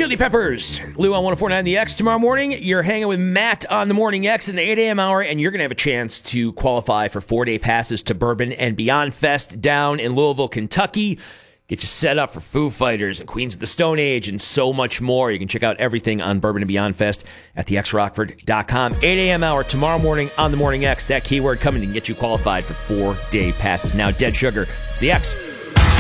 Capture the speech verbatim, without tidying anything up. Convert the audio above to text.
Chili Peppers. Lou on one oh four point nine The X. Tomorrow morning, you're hanging with Matt on the Morning X in the eight a.m. hour, and you're going to have a chance to qualify for four-day passes to Bourbon and Beyond Fest down in Louisville, Kentucky. Get you set up for Foo Fighters and Queens of the Stone Age and so much more. You can check out everything on Bourbon and Beyond Fest at the x rockford dot com. eight a.m. hour tomorrow morning on the Morning X. That keyword coming to get you qualified for four-day passes. Now, Dead Sugar. It's The X.